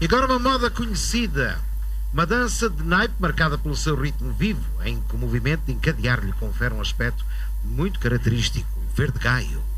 E agora uma moda conhecida. Uma dança de naipe marcada pelo seu ritmo vivo, em que o movimento de encadear lhe confere um aspecto muito característico, verde gaio.